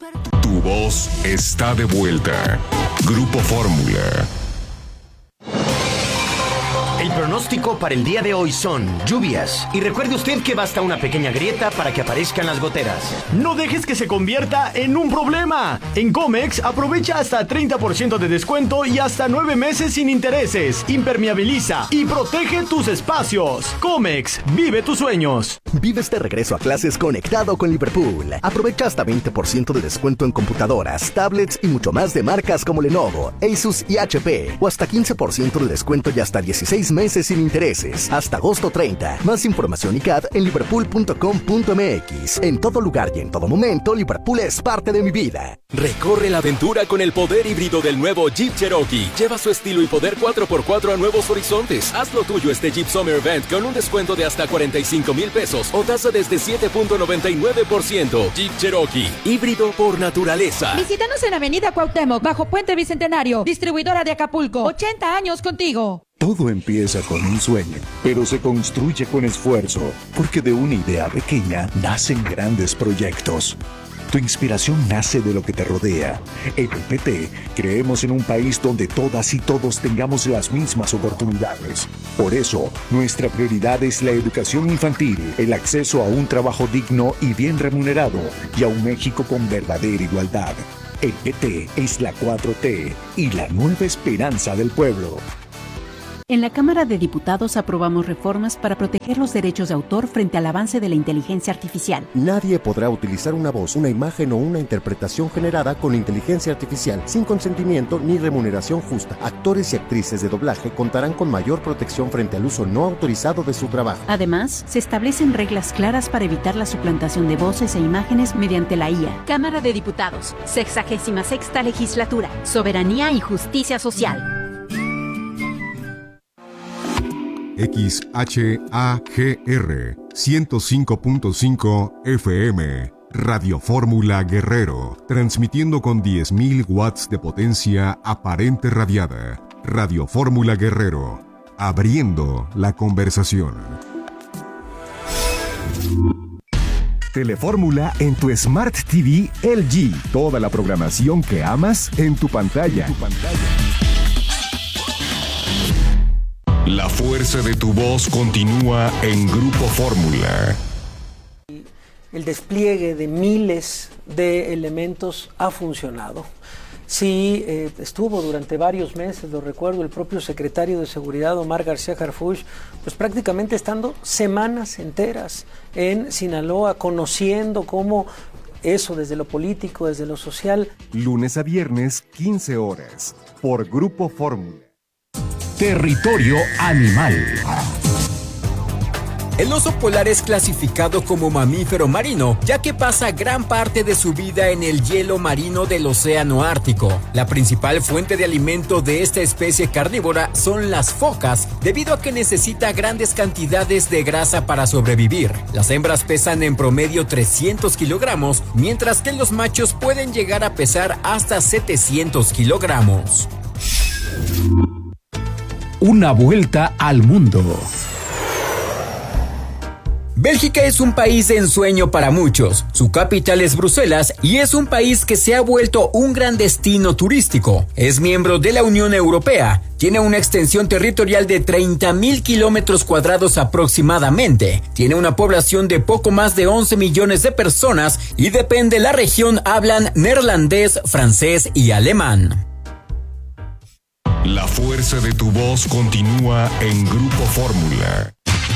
Tu voz está de vuelta. Grupo Fórmula. El pronóstico para el día de hoy son lluvias. Y recuerde usted que basta una pequeña grieta para que aparezcan las goteras. No dejes que se convierta en un problema. En Comex aprovecha hasta 30% de descuento y hasta 9 meses sin intereses. Impermeabiliza y protege tus espacios. Comex, vive tus sueños. Vive este regreso a clases conectado con Liverpool. Aprovecha hasta 20% de descuento en computadoras, tablets y mucho más de marcas como Lenovo, Asus y HP. O hasta 15% de descuento y hasta 16 meses sin intereses. Hasta agosto 30. Más información y CAD en liverpool.com.mx. En todo lugar y en todo momento, Liverpool es parte de mi vida. Recorre la aventura con el poder híbrido del nuevo Jeep Cherokee. Lleva su estilo y poder 4x4 a nuevos horizontes. Haz lo tuyo este Jeep Summer Event con un descuento de hasta 45,000 pesos o tasa desde 7.99%. Jeep Cherokee, híbrido por naturaleza. Visítanos en Avenida Cuauhtémoc, bajo Puente Bicentenario, distribuidora de Acapulco. 80 años contigo. Todo empieza con un sueño, pero se construye con esfuerzo, porque de una idea pequeña nacen grandes proyectos. Tu inspiración nace de lo que te rodea. En el PT creemos en un país donde todas y todos tengamos las mismas oportunidades. Por eso, nuestra prioridad es la educación infantil, el acceso a un trabajo digno y bien remunerado, y a un México con verdadera igualdad. El PT es la 4T y la nueva esperanza del pueblo. En la Cámara de Diputados aprobamos reformas para proteger los derechos de autor frente al avance de la inteligencia artificial. Nadie podrá utilizar una voz, una imagen o una interpretación generada con inteligencia artificial sin consentimiento ni remuneración justa. Actores y actrices de doblaje contarán con mayor protección frente al uso no autorizado de su trabajo. Además, se establecen reglas claras para evitar la suplantación de voces e imágenes mediante la IA. Cámara de Diputados, 66ª Legislatura, Soberanía y Justicia Social. XHAGR 105.5 FM, Radio Fórmula Guerrero, transmitiendo con 10.000 watts de potencia aparente radiada. Radio Fórmula Guerrero, abriendo la conversación. Telefórmula en tu Smart TV LG. Toda la programación que amas en tu pantalla. La fuerza de tu voz continúa en Grupo Fórmula. El despliegue de miles de elementos ha funcionado. Sí, estuvo durante varios meses, lo recuerdo, el propio secretario de Seguridad, Omar García Harfuch, pues prácticamente estando semanas enteras en Sinaloa, conociendo cómo eso desde lo político, desde lo social. Lunes a viernes, 15 horas, por Grupo Fórmula. Territorio animal. El oso polar es clasificado como mamífero marino, ya que pasa gran parte de su vida en el hielo marino del océano Ártico. La principal fuente de alimento de esta especie carnívora son las focas, debido a que necesita grandes cantidades de grasa para sobrevivir. Las hembras pesan en promedio 300 kilogramos, mientras que los machos pueden llegar a pesar hasta 700 kilogramos. Una vuelta al mundo. Bélgica es un país de ensueño para muchos. Su capital es Bruselas y es un país que se ha vuelto un gran destino turístico. Es miembro de la Unión Europea. Tiene una extensión territorial de 30,000 kilómetros cuadrados aproximadamente. Tiene una población de poco más de 11 millones de personas y depende de la región hablan neerlandés, francés y alemán. La fuerza de tu voz continúa en Grupo Fórmula.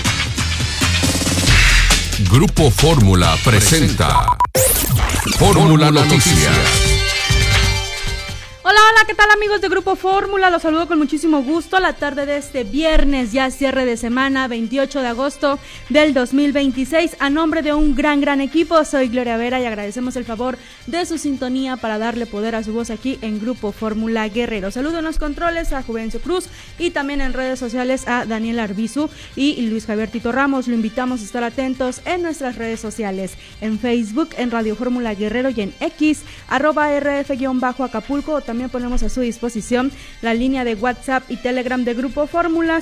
Grupo Fórmula presenta Fórmula Noticias. Hola, ¿qué tal amigos de Grupo Fórmula? Los saludo con muchísimo gusto la tarde de este viernes, ya cierre de semana, 28 de agosto del 2026. A nombre de un gran equipo, soy Gloria Vera y agradecemos el favor de su sintonía para darle poder a su voz aquí en Grupo Fórmula Guerrero. Saludo en los controles a Juvencio Cruz y también en redes sociales a Daniel Arbizu y Luis Javier Tito Ramos. Lo invitamos a estar atentos en nuestras redes sociales, en Facebook, en Radio Fórmula Guerrero y en X, @RF-Acapulco. También ponemos a su disposición la línea de WhatsApp y Telegram de Grupo Fórmula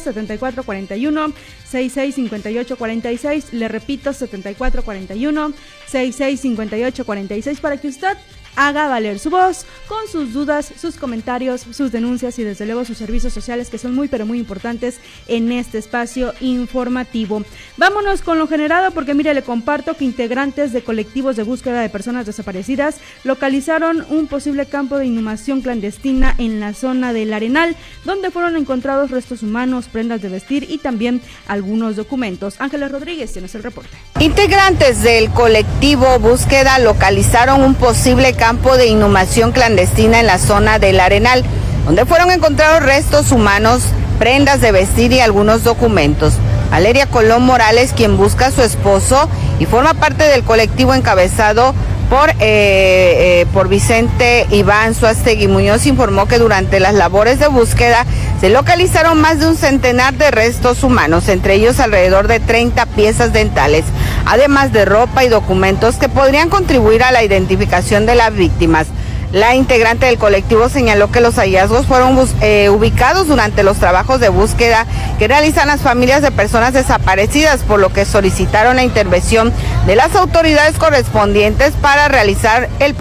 7441-665846. Le repito, 7441-665846 para que usted haga valer su voz con sus dudas, sus comentarios, sus denuncias y desde luego sus servicios sociales, que son muy pero muy importantes en este espacio informativo. Vámonos con lo generado, porque mire, le comparto que integrantes de colectivos de búsqueda de personas desaparecidas localizaron un posible campo de inhumación clandestina en la zona del Arenal, donde fueron encontrados restos humanos, prendas de vestir y también algunos documentos. Ángeles Rodríguez, tienes el reporte. Integrantes del colectivo Búsqueda localizaron un posible campo de inhumación clandestina en la zona del Arenal, donde fueron encontrados restos humanos, prendas de vestir y algunos documentos. Valeria Colón Morales, quien busca a su esposo y forma parte del colectivo encabezado por Vicente Iván Suástegui Muñoz, informó que durante las labores de búsqueda se localizaron más de un centenar de restos humanos, entre ellos alrededor de 30 piezas dentales, además de ropa y documentos que podrían contribuir a la identificación de las víctimas. La integrante del colectivo señaló que los hallazgos fueron ubicados durante los trabajos de búsqueda que realizan las familias de personas desaparecidas, por lo que solicitaron la intervención de las autoridades correspondientes para realizar el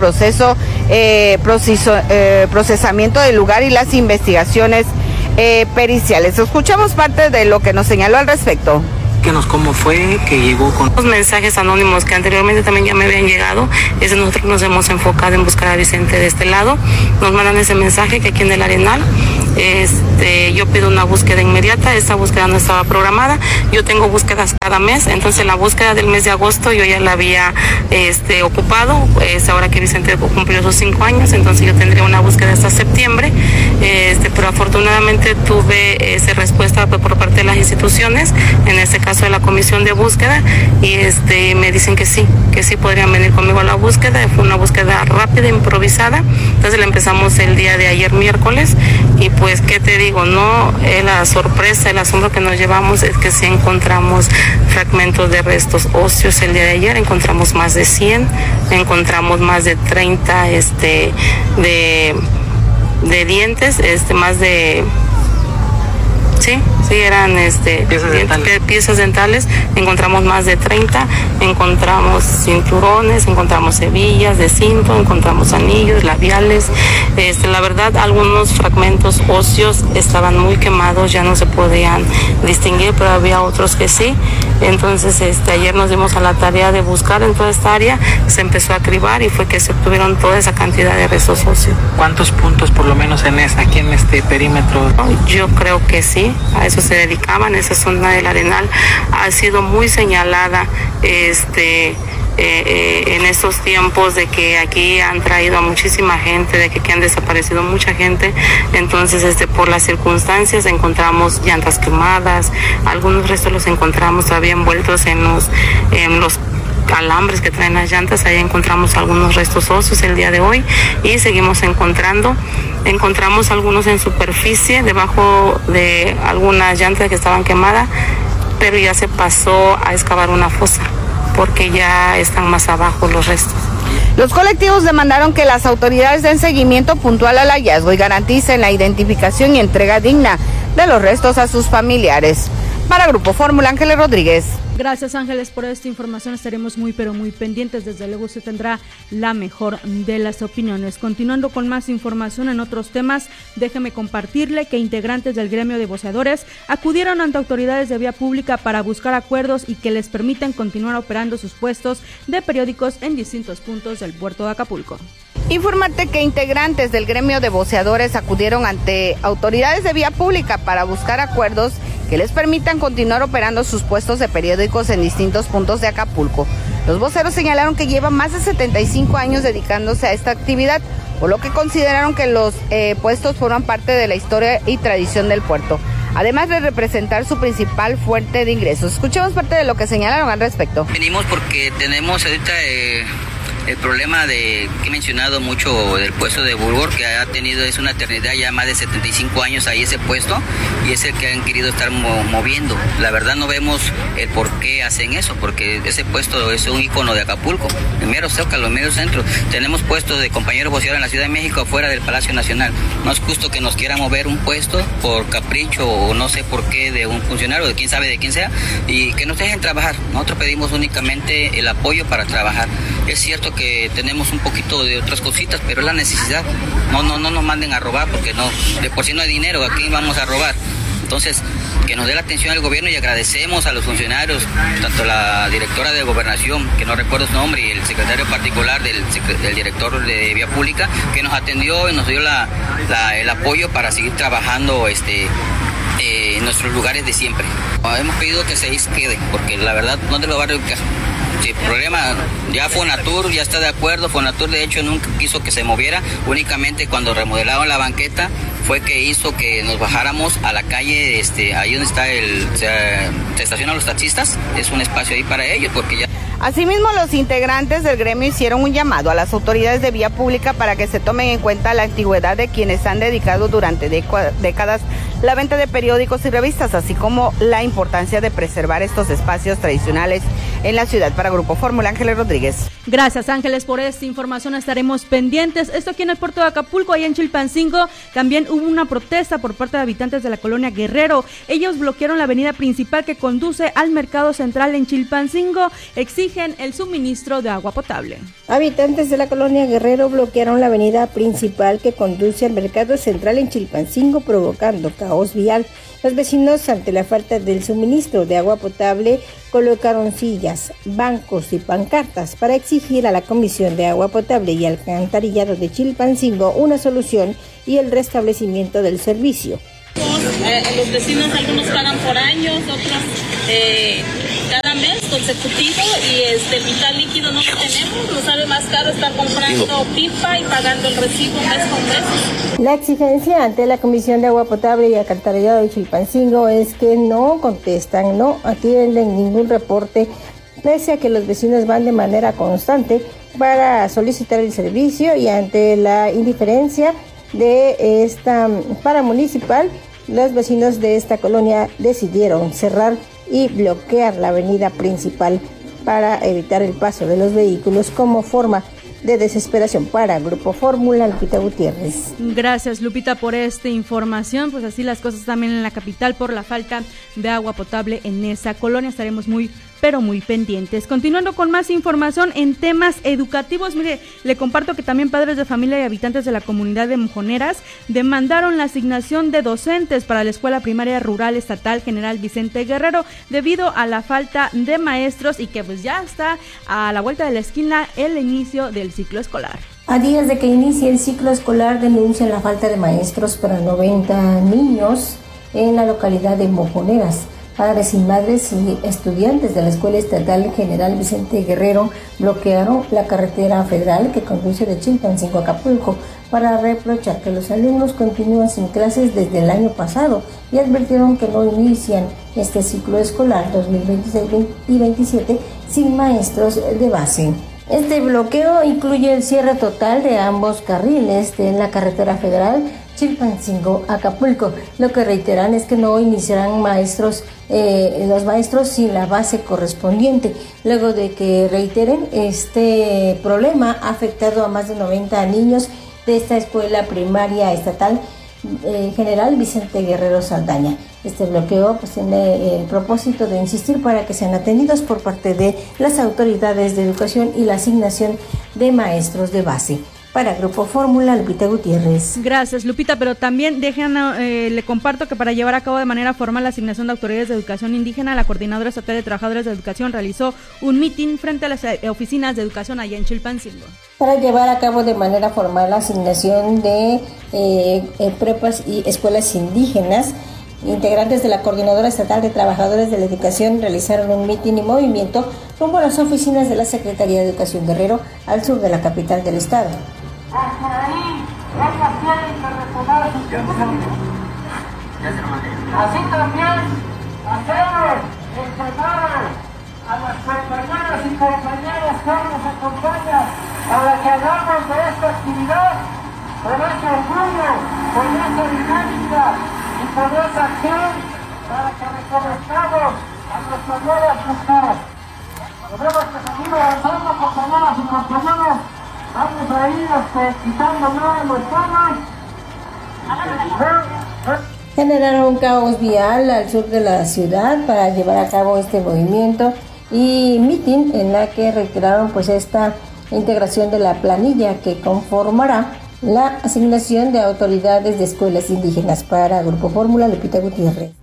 procesamiento del lugar y las investigaciones periciales. Escuchamos parte de lo que nos señaló al respecto. Cómo fue que llegó con los mensajes anónimos que anteriormente también ya me habían llegado. Nosotros nos hemos enfocado en buscar a Vicente de este lado. Nos mandan ese mensaje que aquí en el Arenal yo pido una búsqueda inmediata. Esta búsqueda no estaba programada. Yo tengo búsquedas cada mes, entonces la búsqueda del mes de agosto yo ya la había ocupado. Ahora que Vicente cumplió sus 5 años, entonces yo tendría una búsqueda hasta septiembre. Pero afortunadamente tuve respuesta por parte de las instituciones, en este caso de la comisión de búsqueda, y me dicen que sí podrían venir conmigo a la búsqueda. Fue una búsqueda rápida, improvisada, entonces la empezamos el día de ayer miércoles, y pues qué te digo, no, la sorpresa, el asombro que nos llevamos es que sí encontramos fragmentos de restos óseos. El día de ayer encontramos más de 100, encontramos más de 30 de dientes, más de eran piezas dentales. Encontramos más de 30, encontramos cinturones, encontramos hebillas de cinto, encontramos anillos, labiales. La verdad, algunos fragmentos óseos estaban muy quemados, ya no se podían distinguir, pero había otros que sí. Entonces ayer nos dimos a la tarea de buscar en toda esta área, se empezó a cribar y fue que se obtuvieron toda esa cantidad de restos óseos. ¿Cuántos puntos por lo menos aquí en este perímetro? Yo creo que sí, a eso se dedicaban. Esa zona del Arenal ha sido muy señalada en estos tiempos, de que aquí han traído a muchísima gente, de que aquí han desaparecido mucha gente. Entonces por las circunstancias encontramos llantas quemadas, algunos restos los encontramos todavía envueltos en los alambres que traen las llantas. Ahí encontramos algunos restos óseos el día de hoy y seguimos encontrando. Encontramos algunos en superficie, debajo de algunas llantas que estaban quemadas, pero ya se pasó a excavar una fosa, porque ya están más abajo los restos. Los colectivos demandaron que las autoridades den seguimiento puntual al hallazgo y garanticen la identificación y entrega digna de los restos a sus familiares. Para Grupo Fórmula, Ángeles Rodríguez. Gracias, Ángeles, por esta información. Estaremos muy pero muy pendientes. Desde luego usted tendrá la mejor de las opiniones. Continuando con más información en otros temas, déjeme compartirle que integrantes del gremio de voceadores acudieron ante autoridades de vía pública para buscar acuerdos y que les permitan continuar operando sus puestos de periódicos en distintos puntos del puerto de Acapulco. Informarte que integrantes del gremio de voceadores acudieron ante autoridades de vía pública para buscar acuerdos que les permitan continuar operando sus puestos de periódicos en distintos puntos de Acapulco. Los voceros señalaron que llevan más de 75 años dedicándose a esta actividad, por lo que consideraron que los puestos forman parte de la historia y tradición del puerto, además de representar su principal fuente de ingresos. Escuchemos parte de lo que señalaron al respecto. Venimos porque tenemos ahorita el problema que he mencionado mucho del puesto de Burgor, que ha tenido, es una eternidad, ya más de 75 años ahí ese puesto, y es el que han querido estar moviendo. La verdad no vemos el por qué hacen eso, porque ese puesto es un ícono de Acapulco, el mero Zócalo, el mero centro. Tenemos puestos de compañeros voceadores en la Ciudad de México, afuera del Palacio Nacional. No es justo que nos quiera mover un puesto por capricho o no sé por qué de un funcionario, de quién sabe de quién sea, y que nos dejen trabajar. Nosotros pedimos únicamente el apoyo para trabajar. Es cierto que tenemos un poquito de otras cositas, pero es la necesidad. No nos manden a robar, porque no, de por sí no hay dinero, aquí vamos a robar. Entonces, que nos dé la atención al gobierno, y agradecemos a los funcionarios, tanto la directora de Gobernación, que no recuerdo su nombre, y el secretario particular del director de Vía Pública, que nos atendió y nos dio el apoyo para seguir trabajando en nuestros lugares de siempre. Hemos pedido que se quede, porque la verdad no te lo va a reubicar. El problema, ya Fonatur ya está de acuerdo. Fonatur de hecho nunca quiso que se moviera, únicamente cuando remodelaron la banqueta fue que hizo que nos bajáramos a la calle, ahí donde está se estacionan los taxistas, es un espacio ahí para ellos, porque ya... Asimismo, los integrantes del gremio hicieron un llamado a las autoridades de vía pública para que se tomen en cuenta la antigüedad de quienes han dedicado durante décadas la venta de periódicos y revistas, así como la importancia de preservar estos espacios tradicionales en la ciudad. Para Grupo Fórmula, Ángeles Rodríguez. Gracias, Ángeles, por esta información. Estaremos pendientes. Esto aquí en el puerto de Acapulco, allá en Chilpancingo, también hubo una protesta por parte de habitantes de la colonia Guerrero. Ellos bloquearon la avenida principal que conduce al mercado central en Chilpancingo. Exigen el suministro de agua potable. Habitantes de la colonia Guerrero bloquearon la avenida principal que conduce al mercado central en Chilpancingo, provocando caos vial. Los vecinos, ante la falta del suministro de agua potable, colocaron sillas, bancos y pancartas para exigir a la Comisión de Agua Potable y Alcantarillado de Chilpancingo una solución y el restablecimiento del servicio. Los vecinos, algunos pagan por años, otros cada mes consecutivo, y el vital líquido no lo tenemos. Nos sale más caro estar comprando pipa y pagando el recibo mes con mes. La exigencia ante la Comisión de Agua Potable y Alcantarillado de Chilpancingo es que no contestan, no atienden ningún reporte, pese a que los vecinos van de manera constante para solicitar el servicio, y ante la indiferencia de esta paramunicipal, los vecinos de esta colonia decidieron cerrar y bloquear la avenida principal para evitar el paso de los vehículos como forma de desesperación. Para Grupo Fórmula, Lupita Gutiérrez. Gracias, Lupita, por esta información. Pues así las cosas también en la capital por la falta de agua potable en esa colonia. Estaremos muy pendientes. Continuando con más información en temas educativos, mire, le comparto que también padres de familia y habitantes de la comunidad de Mojoneras demandaron la asignación de docentes para la Escuela Primaria Rural Estatal General Vicente Guerrero debido a la falta de maestros, y que pues ya está a la vuelta de la esquina el inicio del ciclo escolar. A días de que inicie el ciclo escolar, denuncian la falta de maestros para 90 niños en la localidad de Mojoneras. Padres y madres y estudiantes de la Escuela Estatal General Vicente Guerrero bloquearon la carretera federal que conduce de Chilpancingo a Acapulco para reprochar que los alumnos continúan sin clases desde el año pasado, y advirtieron que no inician este ciclo escolar 2026 y 2027 sin maestros de base. Este bloqueo incluye el cierre total de ambos carriles de la carretera federal Chilpancingo-Acapulco. Lo que reiteran es que no iniciarán los maestros sin la base correspondiente, luego de que reiteren este problema ha afectado a más de 90 niños de esta escuela primaria estatal General Vicente Guerrero Saldaña. Este bloqueo pues tiene el propósito de insistir para que sean atendidos por parte de las autoridades de educación y la asignación de maestros de base. Para Grupo Fórmula, Lupita Gutiérrez. Gracias, Lupita, pero también le comparto que para llevar a cabo de manera formal la asignación de autoridades de educación indígena, la Coordinadora Estatal de Trabajadores de Educación realizó un mitin frente a las oficinas de educación allá en Chilpancingo. Para llevar a cabo de manera formal la asignación de prepas y escuelas indígenas, integrantes de la Coordinadora Estatal de Trabajadores de la Educación realizaron un mitin y movimiento rumbo a las oficinas de la Secretaría de Educación Guerrero, al sur de la capital del estado. Porque ahí ellas tienen que retomar sus funciones. Así también hacemos entregar a las compañeras y compañeros que nos acompañan para que hagamos de esta actividad con ese orgullo, con esa dinámica y con esa acción, para que reconozcamos a nuestras nuevas culturas. Tenemos que seguir avanzando, compañeras y compañeros. Vamos a ir quitando nuevos temas. Generaron un caos vial al sur de la ciudad para llevar a cabo este movimiento y mitin en la que reiteraron pues esta e integración de la planilla que conformará la asignación de autoridades de escuelas indígenas. Para Grupo Fórmula, Lupita Gutiérrez.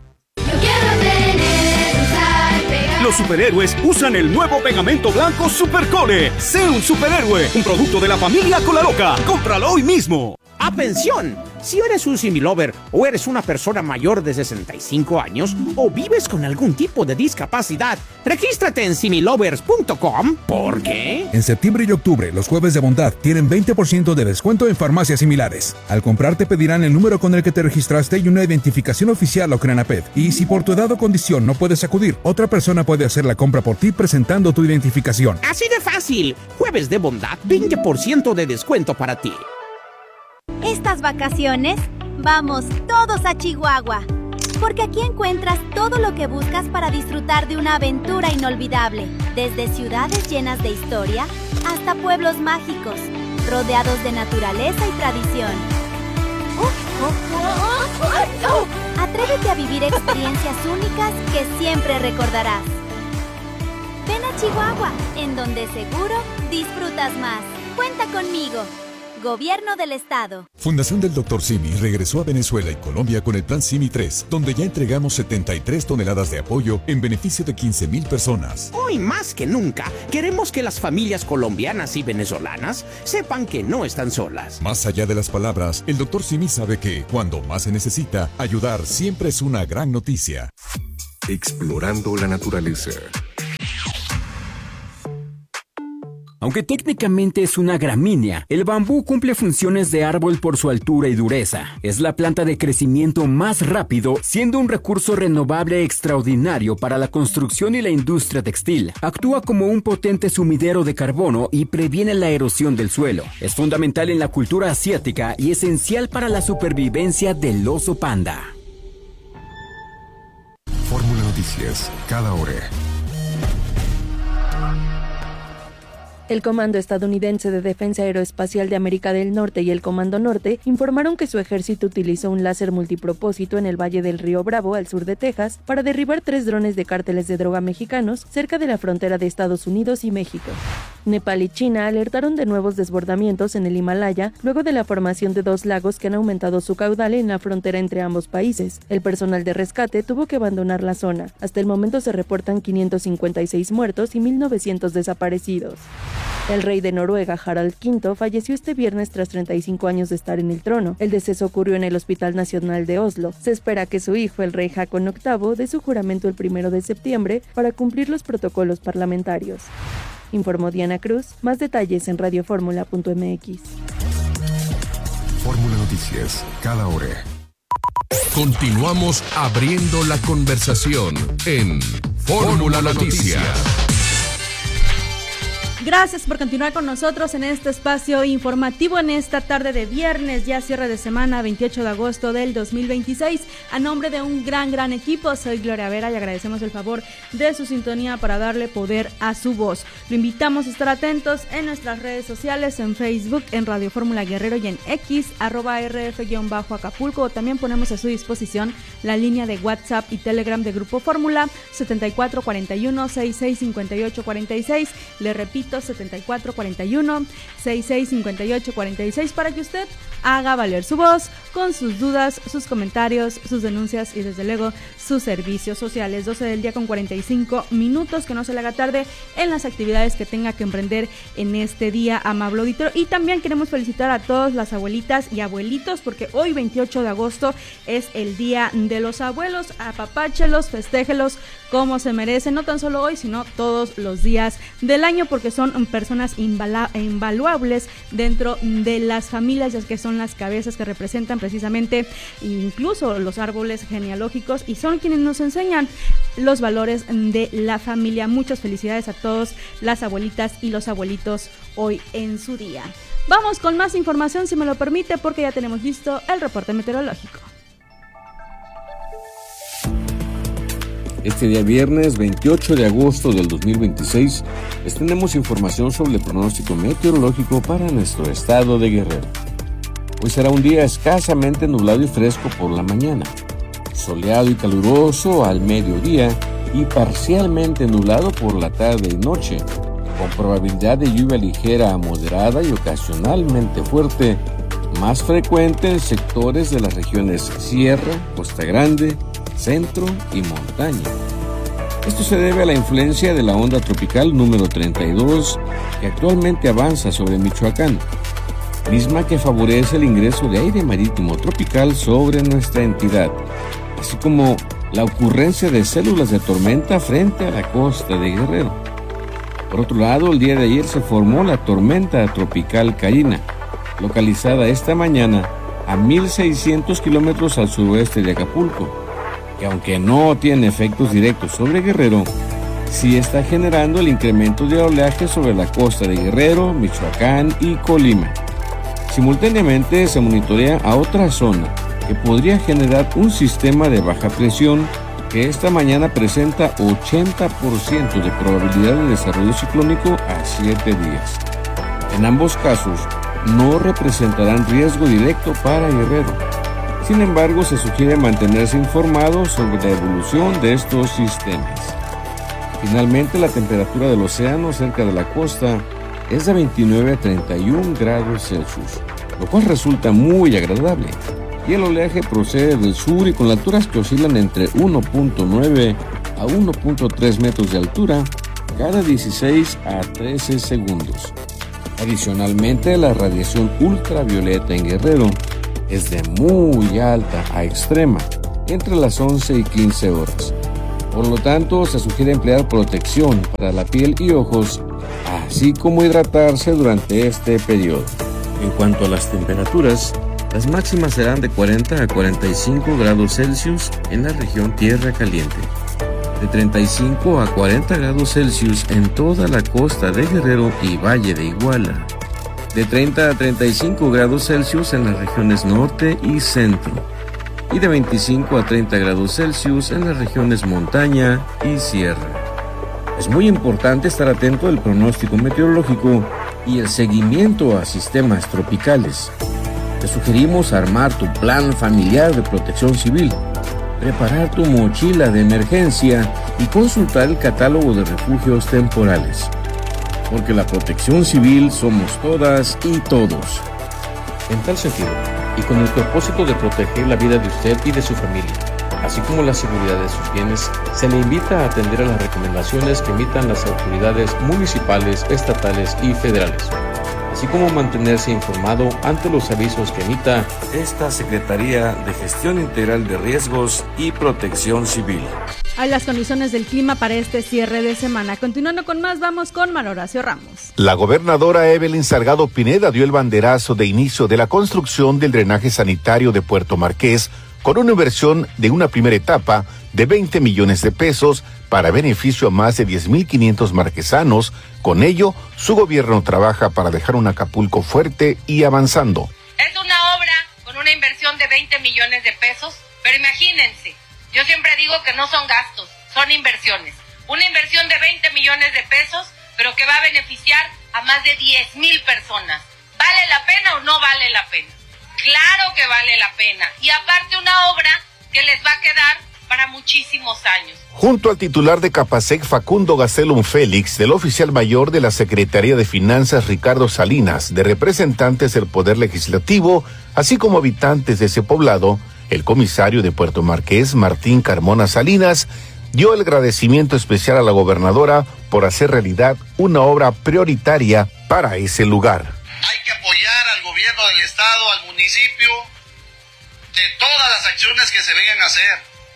Los superhéroes usan el nuevo pegamento blanco Supercole. Sé un superhéroe, un producto de la familia Colaloca. ¡Cómpralo hoy mismo! ¡Atención! Si eres un similover o eres una persona mayor de 65 años o vives con algún tipo de discapacidad, regístrate en similovers.com. ¿Por qué? En septiembre y octubre, los jueves de bondad tienen 20% de descuento en farmacias similares. Al comprar te pedirán el número con el que te registraste y una identificación oficial o CRENAPED. Y si por tu edad o condición no puedes acudir, otra persona puede hacer la compra por ti presentando tu identificación. Así de fácil. Jueves de bondad, 20% de descuento para ti. Estas vacaciones, vamos todos a Chihuahua, porque aquí encuentras todo lo que buscas para disfrutar de una aventura inolvidable, desde ciudades llenas de historia hasta pueblos mágicos, rodeados de naturaleza y tradición. Atrévete a vivir experiencias únicas que siempre recordarás. Ven a Chihuahua, en donde seguro disfrutas más. Cuenta conmigo. Gobierno del Estado. Fundación del Dr. Simi regresó a Venezuela y Colombia con el Plan Simi 3, donde ya entregamos 73 toneladas de apoyo en beneficio de 15,000 personas. Hoy más que nunca, queremos que las familias colombianas y venezolanas sepan que no están solas. Más allá de las palabras, el Dr. Simi sabe que, cuando más se necesita, ayudar siempre es una gran noticia. Explorando la naturaleza. Aunque técnicamente es una gramínea, el bambú cumple funciones de árbol por su altura y dureza. Es la planta de crecimiento más rápido, siendo un recurso renovable extraordinario para la construcción y la industria textil. Actúa como un potente sumidero de carbono y previene la erosión del suelo. Es fundamental en la cultura asiática y esencial para la supervivencia del oso panda. Fórmula Noticias, cada hora. El Comando Estadounidense de Defensa Aeroespacial de América del Norte y el Comando Norte informaron que su ejército utilizó un láser multipropósito en el Valle del Río Bravo, al sur de Texas, para derribar 3 drones de cárteles de droga mexicanos cerca de la frontera de Estados Unidos y México. Nepal y China alertaron de nuevos desbordamientos en el Himalaya luego de la formación de 2 lagos que han aumentado su caudal en la frontera entre ambos países. El personal de rescate tuvo que abandonar la zona. Hasta el momento se reportan 556 muertos y 1,900 desaparecidos. El rey de Noruega, Harald V, falleció este viernes tras 35 años de estar en el trono. El deceso ocurrió en el Hospital Nacional de Oslo. Se espera que su hijo, el rey Haakon VIII, dé su juramento el 1 de septiembre para cumplir los protocolos parlamentarios. Informó Diana Cruz. Más detalles en radioformula.mx. Fórmula Noticias, cada hora. Continuamos abriendo la conversación en Fórmula Noticias. Gracias por continuar con nosotros en este espacio informativo en esta tarde de viernes, ya cierre de semana, 28 de agosto del 2026. A nombre de un gran equipo, soy Gloria Vera y agradecemos el favor de su sintonía para darle poder a su voz. Lo invitamos a estar atentos en nuestras redes sociales, en Facebook, en Radio Fórmula Guerrero y en X, @RF_Acapulco. También ponemos a su disposición la línea de WhatsApp y Telegram de Grupo Fórmula, 7441-665846. Le repito, 7441-665846 para que usted haga valer su voz con sus dudas, sus comentarios, sus denuncias y desde luego sus servicios sociales. 12 del día con 45 minutos, que no se le haga tarde en las actividades que tenga que emprender en este día, amable auditorio. Y también queremos felicitar a todas las abuelitas y abuelitos porque hoy 28 de agosto es el día de los abuelos. Apapáchelos, festéjelos como se merecen, no tan solo hoy sino todos los días del año, porque son personas invaluables dentro de las familias, ya que son las cabezas que representan precisamente incluso los árboles genealógicos y son quienes nos enseñan los valores de la familia. Muchas felicidades a todos las abuelitas y los abuelitos hoy en su día. Vamos con más información, si me lo permite, porque ya tenemos listo el reporte meteorológico. Este día viernes 28 de agosto del 2026 les tenemos información sobre el pronóstico meteorológico para nuestro estado de Guerrero. Hoy será un día escasamente nublado y fresco por la mañana, soleado y caluroso al mediodía y parcialmente nublado por la tarde y noche. con probabilidad de lluvia ligera a moderada y ocasionalmente fuerte, más frecuente en sectores de las regiones Sierra, Costa Grande, Centro y Montaña. Esto se debe a la influencia de la onda tropical número 32 que actualmente avanza sobre Michoacán, misma que favorece el ingreso de aire marítimo tropical sobre nuestra entidad, así como la ocurrencia de células de tormenta frente a la costa de Guerrero. Por otro lado, el día de ayer se formó la tormenta tropical Karina, localizada esta mañana a 1.600 kilómetros al suroeste de Acapulco, que aunque no tiene efectos directos sobre Guerrero, sí está generando el incremento de oleaje sobre la costa de Guerrero, Michoacán y Colima. Simultáneamente se monitorea a otra zona que podría generar un sistema de baja presión que esta mañana presenta 80% de probabilidad de desarrollo ciclónico a 7 días. En ambos casos, no representarán riesgo directo para Guerrero. Sin embargo, se sugiere mantenerse informado sobre la evolución de estos sistemas. Finalmente, la temperatura del océano cerca de la costa es de 29 a 31 grados Celsius, lo cual resulta muy agradable. Y el oleaje procede del sur y con alturas que oscilan entre 1.9 a 1.3 metros de altura cada 16 a 13 segundos. Adicionalmente, la radiación ultravioleta en Guerrero es de muy alta a extrema, entre las 11 y 15 horas. Por lo tanto, se sugiere emplear protección para la piel y ojos, así como hidratarse durante este periodo. En cuanto a las temperaturas, las máximas serán de 40 a 45 grados Celsius en la región Tierra Caliente, de 35 a 40 grados Celsius en toda la costa de Guerrero y Valle de Iguala, de 30 a 35 grados Celsius en las regiones norte y centro, y de 25 a 30 grados Celsius en las regiones montaña y sierra. Es muy importante estar atento al pronóstico meteorológico y el seguimiento a sistemas tropicales. Te sugerimos armar tu plan familiar de protección civil, preparar tu mochila de emergencia y consultar el catálogo de refugios temporales. Porque la protección civil somos todas y todos. En tal sentido, y con el propósito de proteger la vida de usted y de su familia, así como la seguridad de sus bienes, se le invita a atender a las recomendaciones que emitan las autoridades municipales, estatales y federales, así como mantenerse informado ante los avisos que emita esta Secretaría de Gestión Integral de Riesgos y Protección Civil. Hay las condiciones del clima para este cierre de semana. Continuando con más, vamos con Manuel Horacio Ramos. La gobernadora Evelyn Salgado Pineda dio el banderazo de inicio de la construcción del drenaje sanitario de Puerto Marqués con una inversión de una primera etapa de 20 millones de pesos para beneficio a más de 10,500 marquesanos. Con ello, su gobierno trabaja para dejar un Acapulco fuerte y avanzando. Es una obra con una inversión de 20 millones de pesos, pero imagínense, yo siempre digo que no son gastos, son inversiones. Una inversión de 20 millones de pesos, pero que va a beneficiar a más de 10,000 personas. ¿Vale la pena o no vale la pena? Claro que vale la pena. Y aparte una obra que les va a quedar para muchísimos años. Junto al titular de Capasec, Facundo Gastelum Félix, del oficial mayor de la Secretaría de Finanzas, Ricardo Salinas, de representantes del Poder Legislativo, así como habitantes de ese poblado, el comisario de Puerto Marqués, Martín Carmona Salinas, dio el agradecimiento especial a la gobernadora por hacer realidad una obra prioritaria para ese lugar. Hay que apoyar al gobierno del estado, al municipio, de todas las acciones que se vengan a hacer.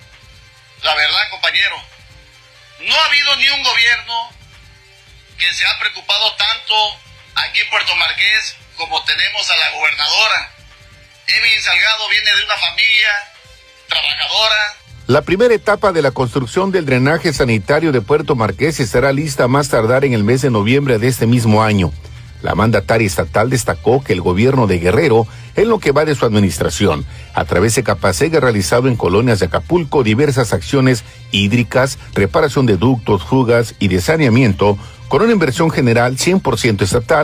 La verdad, compañero, no ha habido ni un gobierno que se ha preocupado tanto aquí en Puerto Marqués como tenemos a la gobernadora. Evelyn Salgado viene de una familia trabajadora. La primera etapa de la construcción del drenaje sanitario de Puerto Marqués estará lista a más tardar en el mes de noviembre de este mismo año. La mandataria estatal destacó que el gobierno de Guerrero, en lo que va de su administración, a través de Capasec, ha realizado en colonias de Acapulco diversas acciones hídricas, reparación de ductos, fugas y de saneamiento, con una inversión general 100% estatal,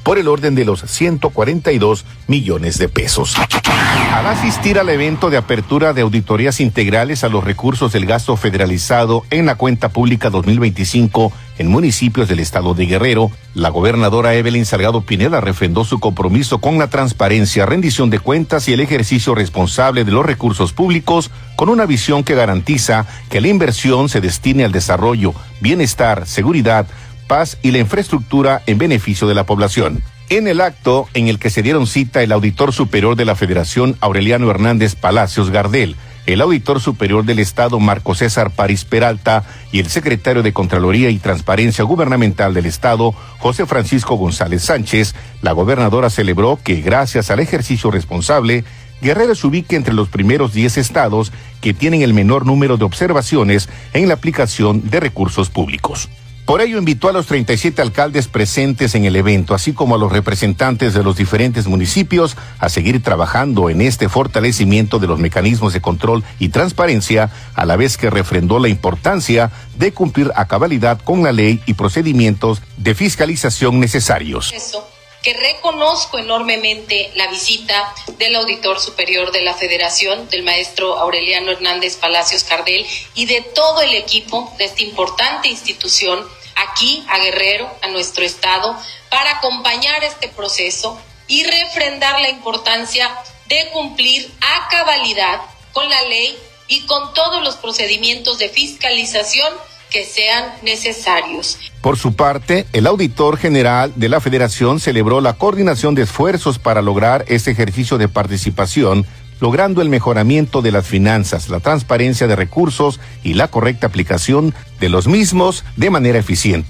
por el orden de los 142 millones de pesos. Al asistir al evento de apertura de auditorías integrales a los recursos del gasto federalizado en la cuenta pública 2025 en municipios del estado de Guerrero, la gobernadora Evelyn Salgado Pineda refrendó su compromiso con la transparencia, rendición de cuentas y el ejercicio responsable de los recursos públicos, con una visión que garantiza que la inversión se destine al desarrollo, bienestar, seguridad, paz y la infraestructura en beneficio de la población. En el acto en el que se dieron cita el auditor superior de la Federación Aureliano Hernández Palacios Gardel, el auditor superior del Estado Marco César París Peralta y el secretario de Contraloría y Transparencia Gubernamental del Estado, José Francisco González Sánchez, la gobernadora celebró que gracias al ejercicio responsable, Guerrero se ubique entre los primeros 10 estados que tienen el menor número de observaciones en la aplicación de recursos públicos. Por ello invitó a los 37 alcaldes presentes en el evento, así como a los representantes de los diferentes municipios, a seguir trabajando en este fortalecimiento de los mecanismos de control y transparencia, a la vez que refrendó la importancia de cumplir a cabalidad con la ley y procedimientos de fiscalización necesarios. Que reconozco enormemente la visita del auditor superior de la Federación, del maestro Aureliano Hernández Palacios Gardel, y de todo el equipo de esta importante institución aquí a Guerrero, a nuestro estado, para acompañar este proceso y refrendar la importancia de cumplir a cabalidad con la ley y con todos los procedimientos de fiscalización que sean necesarios. Por su parte, el auditor general de la Federación celebró la coordinación de esfuerzos para lograr este ejercicio de participación, logrando el mejoramiento de las finanzas, la transparencia de recursos y la correcta aplicación de los mismos de manera eficiente.